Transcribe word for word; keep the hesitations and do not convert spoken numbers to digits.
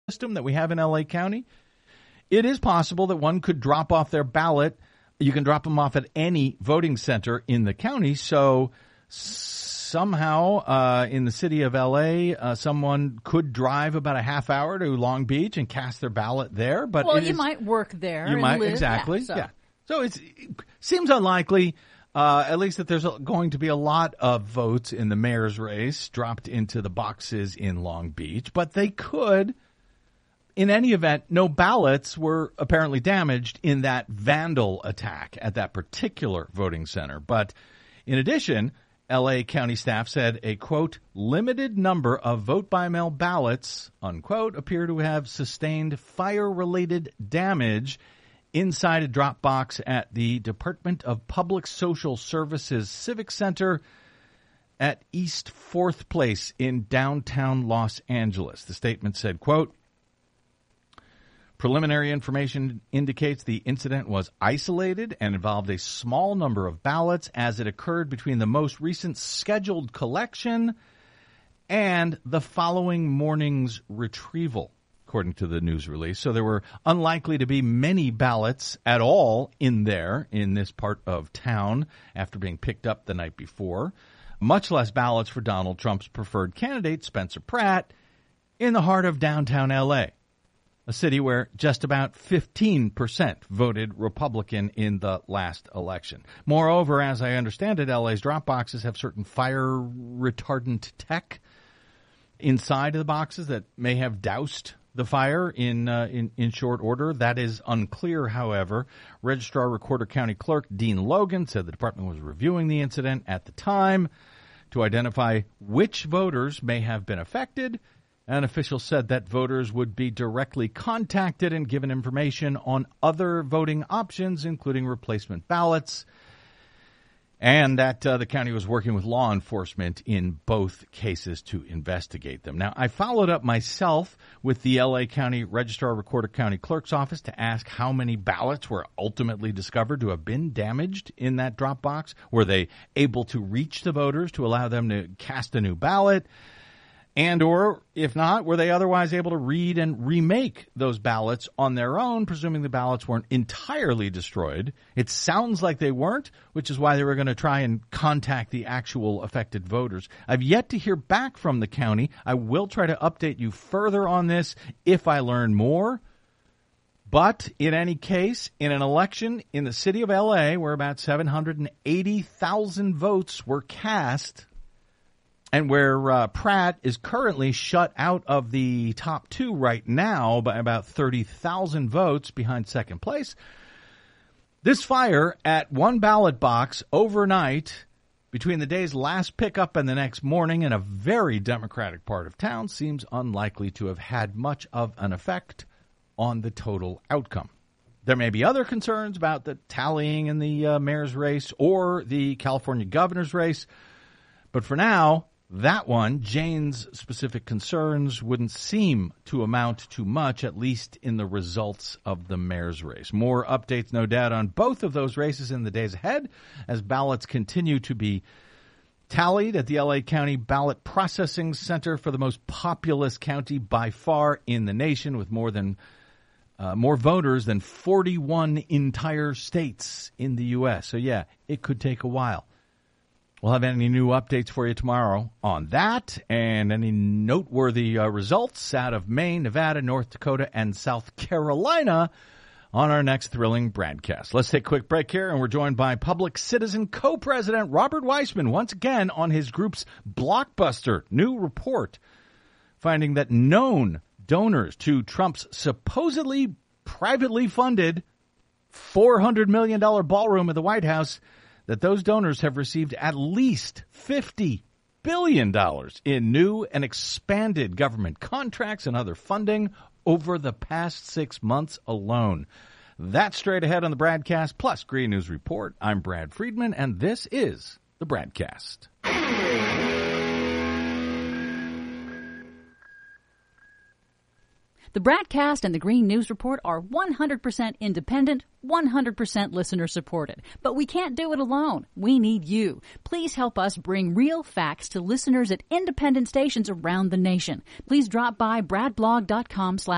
system that we have in L A County, it is possible that one could drop off their ballot. You can drop them off at any voting center in the county. So somehow uh, in the city of L A, uh, someone could drive about a half hour to Long Beach and cast their ballot there. But well, it you is, might work there. You and might live. exactly. Yeah. So, yeah. so it's, it seems unlikely. Uh, at least that there's a, going to be a lot of votes in the mayor's race dropped into the boxes in Long Beach, but they could. In any event, no ballots were apparently damaged in that vandal attack at that particular voting center. But in addition, L A County staff said a, quote, limited number of vote-by-mail ballots, unquote, appear to have sustained fire-related damage inside a drop box at the Department of Public Social Services Civic Center at East fourth Place in downtown Los Angeles. The statement said, quote, preliminary information indicates the incident was isolated and involved a small number of ballots as it occurred between the most recent scheduled collection and the following morning's retrieval, according to the news release. So there were unlikely to be many ballots at all in there in this part of town after being picked up the night before, much less ballots for Donald Trump's preferred candidate, Spencer Pratt, in the heart of downtown L A, a city where just about fifteen percent voted Republican in the last election. Moreover, as I understand it, L A's drop boxes have certain fire retardant tech inside of the boxes that may have doused the fire in, uh, in in short order. That is unclear, however. Registrar Recorder County Clerk Dean Logan said the department was reviewing the incident at the time to identify which voters may have been affected. An official said that voters would be directly contacted and given information on other voting options, including replacement ballots, and that uh, the county was working with law enforcement in both cases to investigate them. Now, I followed up myself with the L A County Registrar Recorder County Clerk's office to ask how many ballots were ultimately discovered to have been damaged in that drop box. Were they able to reach the voters to allow them to cast a new ballot? And or, if not, were they otherwise able to read and remake those ballots on their own, presuming the ballots weren't entirely destroyed? It sounds like they weren't, which is why they were going to try and contact the actual affected voters. I've yet to hear back from the county. I will try to update you further on this if I learn more. But in any case, in an election in the city of L A where about seven hundred eighty thousand votes were cast, and where uh, Pratt is currently shut out of the top two right now by about thirty thousand votes behind second place, this fire at one ballot box overnight between the day's last pickup and the next morning in a very Democratic part of town seems unlikely to have had much of an effect on the total outcome. There may be other concerns about the tallying in the uh, mayor's race or the California governor's race, but for now, that one, Jane's specific concerns, wouldn't seem to amount to much, at least in the results of the mayor's race. More updates, no doubt, on both of those races in the days ahead as ballots continue to be tallied at the L A County Ballot Processing Center for the most populous county by far in the nation, with more than uh, more voters than forty-one entire states in the U S. So, yeah, it could take a while. We'll have any new updates for you tomorrow on that and any noteworthy uh, results out of Maine, Nevada, North Dakota, and South Carolina on our next thrilling broadcast. Let's take a quick break here, and we're joined by Public Citizen co-president Robert Weissman once again on his group's blockbuster new report finding that known donors to Trump's supposedly privately funded four hundred million dollars ballroom at the White House, that those donors have received at least fifty billion dollars in new and expanded government contracts and other funding over the past six months alone. That's straight ahead on the Bradcast plus Green News Report. I'm Brad Friedman, and this is the Bradcast. The Bradcast and the Green News Report are one hundred percent independent, one hundred percent listener-supported. But we can't do it alone. We need you. Please help us bring real facts to listeners at independent stations around the nation. Please drop by bradblog dot com slash